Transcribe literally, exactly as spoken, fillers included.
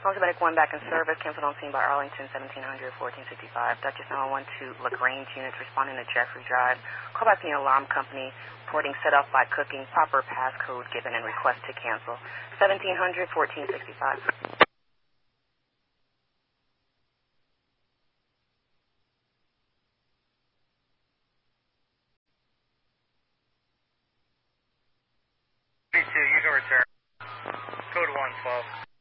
Mosaic one back in service, canceled on scene by Arlington, seventeen hundred, fourteen sixty-five. Duchess nine one one to LaGrange units responding to Jeffrey Drive. Call back from the alarm company, reporting set off by cooking, proper passcode given, and request to cancel. seventeen hundred, fourteen sixty-five. B two, you can return. Code one twelve.